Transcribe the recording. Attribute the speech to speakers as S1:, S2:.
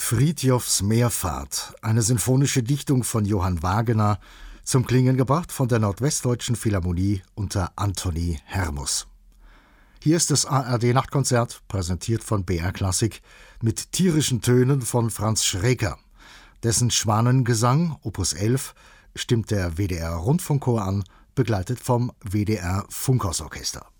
S1: Frithjofs Meerfahrt, eine sinfonische Dichtung von Johann Wagener, zum Klingen gebracht von der Nordwestdeutschen Philharmonie unter Anthony Hermus. Hier ist das ARD-Nachtkonzert, präsentiert von BR Klassik, mit tierischen Tönen von Franz Schreker. Dessen Schwanengesang, Opus 11, stimmt der WDR Rundfunkchor an, begleitet vom WDR Funkhausorchester.